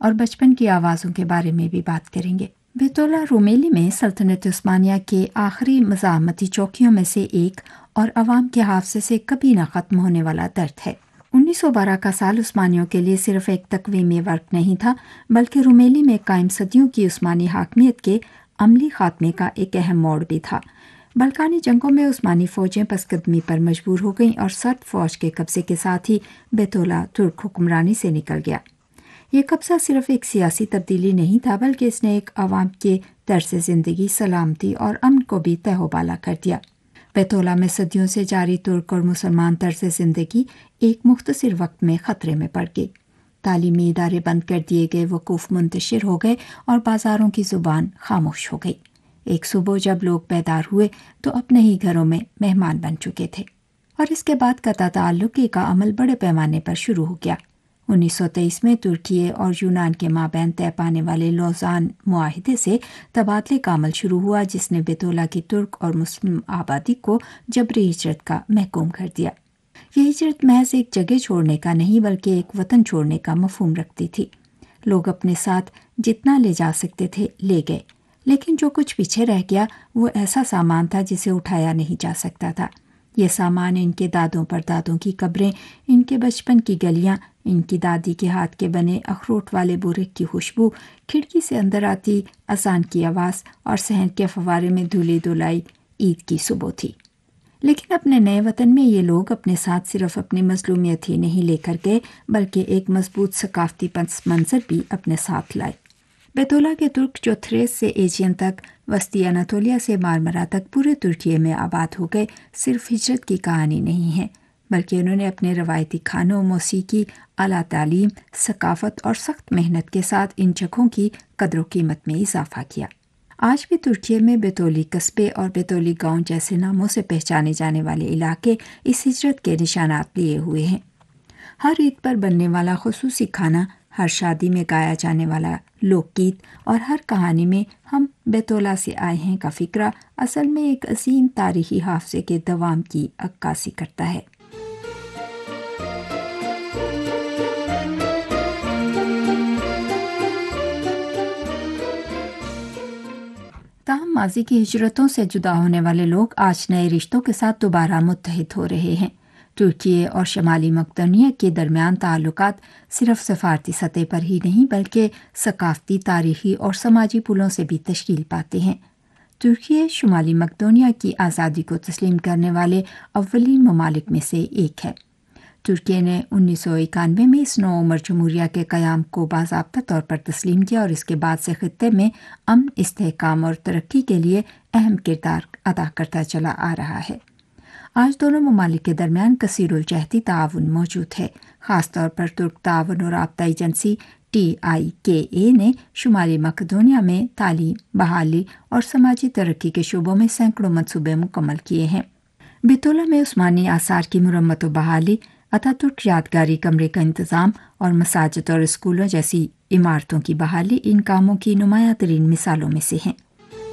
اور بچپن کی آوازوں کے بارے میں بھی بات کریں گے۔ بیتولا رومیلی میں سلطنت عثمانیہ کے آخری مزاحمتی چوکیوں میں سے ایک اور عوام کے حافظے سے کبھی نہ ختم ہونے والا درد ہے۔ 1912 کا سال عثمانیوں کے لیے صرف ایک تقویمی وقت نہیں تھا، بلکہ رومیلی میں قائم صدیوں کی عثمانی حاکمیت کے عملی خاتمے کا ایک اہم موڑ بھی تھا۔ بلکانی جنگوں میں عثمانی فوجیں پس قدمی پر مجبور ہو گئیں اور سرد فوج کے قبضے کے ساتھ ہی بیتولا ترک حکمرانی سے نکل گیا۔ یہ قبضہ صرف ایک سیاسی تبدیلی نہیں تھا، بلکہ اس نے ایک عوام کے طرز زندگی، سلامتی اور امن کو بھی تہ و بالا کر دیا۔ بیتولا میں صدیوں سے جاری ترک اور مسلمان طرز زندگی ایک مختصر وقت میں خطرے میں پڑ گئی۔ تعلیمی ادارے بند کر دیے گئے، وقوف منتشر ہو گئے اور بازاروں کی زبان خاموش ہو گئی۔ ایک صبح جب لوگ بیدار ہوئے تو اپنے ہی گھروں میں مہمان بن چکے تھے، اور اس کے بعد قطع تعلقی کا عمل بڑے پیمانے پر شروع ہو گیا۔ 1923 میں ترکی اور یونان کے مابین طے پانے والے لوزان معاہدے سے تبادلے کا عمل شروع ہوا، جس نے بیتولا کی ترک اور مسلم آبادی کو جبری ہجرت کا محکوم کر دیا۔ یہ ہجرت محض ایک جگہ چھوڑنے کا نہیں، بلکہ ایک وطن چھوڑنے کا مفہوم رکھتی تھی۔ لوگ اپنے ساتھ جتنا لے جا سکتے تھے لے گئے، لیکن جو کچھ پیچھے رہ گیا وہ ایسا سامان تھا جسے اٹھایا نہیں جا سکتا تھا۔ یہ سامان ان کے دادوں پر دادوں کی قبریں، ان کے بچپن کی گلیاں، ان کی دادی کے ہاتھ کے بنے اخروٹ والے بورک کی خوشبو، کھڑکی سے اندر آتی اذان کی آواز اور صحن کے فوارے میں دھلی دھلائی عید کی صبح تھی۔ لیکن اپنے نئے وطن میں یہ لوگ اپنے ساتھ صرف اپنی مظلومیت ہی نہیں لے کر گئے، بلکہ ایک مضبوط ثقافتی پس منظر بھی اپنے ساتھ لائے۔ بیتولا کے ترک جو تھریس سے ایجین تک، وسطی اناطولیہ سے مارمرا تک پورے ترکیے میں آباد ہو گئے، صرف ہجرت کی کہانی نہیں ہے، بلکہ انہوں نے اپنے روایتی کھانوں، موسیقی، اعلیٰ تعلیم، ثقافت اور سخت محنت کے ساتھ ان جگہوں کی قدر و قیمت میں اضافہ کیا۔ آج بھی ترکیے میں بیتولی قصبے اور بیتولی گاؤں جیسے ناموں سے پہچانے جانے والے علاقے اس ہجرت کے نشانات لیے ہوئے ہیں۔ ہر عید پر بننے والا خصوصی کھانا، ہر شادی میں گایا جانے والا لوک گیت اور ہر کہانی میں ہم بیتولا سے آئے ہیں کا فکرہ اصل میں ایک عظیم تاریخی حافظے کے دوام کی عکاسی کرتا ہے۔ تاہم ماضی کی ہجرتوں سے جدا ہونے والے لوگ آج نئے رشتوں کے ساتھ دوبارہ متحد ہو رہے ہیں۔ ترکیے اور شمالی مقدونیہ کے درمیان تعلقات صرف سفارتی سطح پر ہی نہیں، بلکہ ثقافتی، تاریخی اور سماجی پلوں سے بھی تشکیل پاتے ہیں۔ ترکیے شمالی مقدونیہ کی آزادی کو تسلیم کرنے والے اولین ممالک میں سے ایک ہے۔ ترکیے نے 1991 میں اس نوعمر جمہوریہ کے قیام کو باضابطہ طور پر تسلیم کیا اور اس کے بعد سے خطے میں امن، استحکام اور ترقی کے لیے اہم کردار ادا کرتا چلا آ رہا ہے۔ آج دونوں ممالک کے درمیان کثیر الجہتی تعاون موجود ہے۔ خاص طور پر ترک تعاون اور رابطہ ایجنسی TIKA نے شمالی مقدونیہ میں تعلیم، بحالی اور سماجی ترقی کے شعبوں میں سینکڑوں منصوبے مکمل کیے ہیں۔ بیتولا میں عثمانی آثار کی مرمت و بحالی، اتاترک یادگاری کمرے کا انتظام اور مساجد اور اسکولوں جیسی عمارتوں کی بحالی ان کاموں کی نمایاں ترین مثالوں میں سے ہیں۔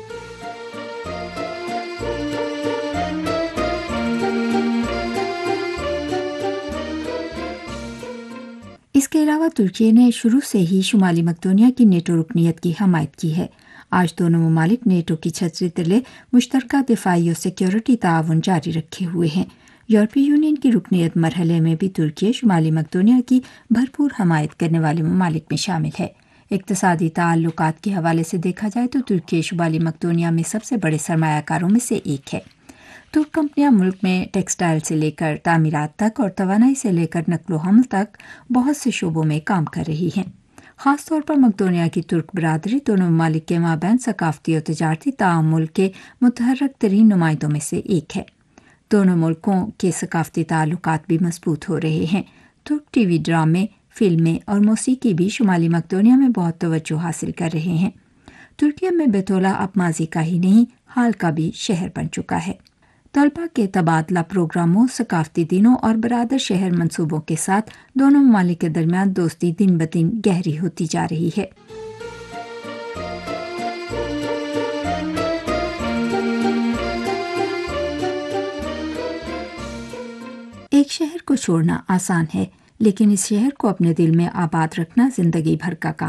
اس کے علاوہ ترکیے نے شروع سے ہی شمالی مقدونیہ کی نیٹو رکنیت کی حمایت کی ہے۔ آج دونوں ممالک نیٹو کی چھتری تلے مشترکہ دفاعی اور سیکیورٹی تعاون جاری رکھے ہوئے ہیں۔ یورپی یونین کی رکنیت مرحلے میں بھی ترکیے شمالی مقدونیہ کی بھرپور حمایت کرنے والے ممالک میں شامل ہے۔ اقتصادی تعلقات کے حوالے سے دیکھا جائے تو ترکیے شمالی مقدونیہ میں سب سے بڑے سرمایہ کاروں میں سے ایک ہے۔ ترک کمپنیاں ملک میں ٹیکسٹائل سے لے کر تعمیرات تک اور توانائی سے لے کر نقل و حمل تک بہت سے شعبوں میں کام کر رہی ہیں۔ خاص طور پر مقدونیہ کی ترک برادری دونوں ممالک کے مابین ثقافتی اور تجارتی تعامل کے متحرک ترین نمائندوں میں سے ایک ہے۔ دونوں ملکوں کے ثقافتی تعلقات بھی مضبوط ہو رہے ہیں۔ ترک ٹی وی ڈرامے، فلمیں اور موسیقی بھی شمالی مقدونیہ میں بہت توجہ حاصل کر رہے ہیں۔ ترکیے میں بیتولا اب ماضی کا ہی نہیں، حال کا بھی شہر بن چکا ہے۔ طلبہ کے تبادلہ پروگراموں، ثقافتی دنوں اور برادر شہر منصوبوں کے ساتھ دونوں ممالک کے درمیان دوستی دن بدن گہری ہوتی جا رہی ہے۔ ایک شہر کو چھوڑنا آسان ہے، لیکن اس شہر کو اپنے دل میں آباد رکھنا زندگی بھر کا کام